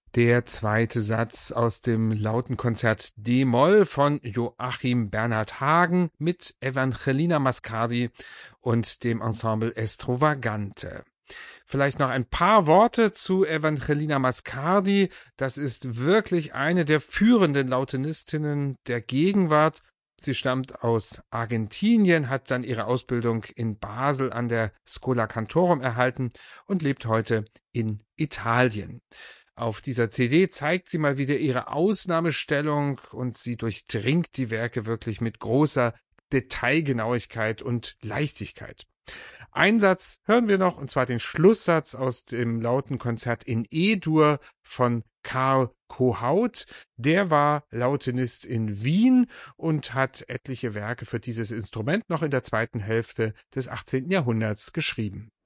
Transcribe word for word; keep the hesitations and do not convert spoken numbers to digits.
Der zweite Satz aus dem Lautenkonzert D-Moll von Joachim Bernhard Hagen mit Evangelina Mascardi und dem Ensemble Estrovagante. Vielleicht noch ein paar Worte zu Evangelina Mascardi. Das ist wirklich eine der führenden Lautenistinnen der Gegenwart. Sie stammt aus Argentinien, hat dann ihre Ausbildung in Basel an der Schola Cantorum erhalten und lebt heute in Italien. Auf dieser C D zeigt sie mal wieder ihre Ausnahmestellung und sie durchdringt die Werke wirklich mit großer Detailgenauigkeit und Leichtigkeit. Einen Satz hören wir noch, und zwar den Schlusssatz aus dem Lautenkonzert in E-Dur von Karl Kohaut. Der war Lautenist in Wien und hat etliche Werke für dieses Instrument noch in der zweiten Hälfte des achtzehnten Jahrhunderts geschrieben.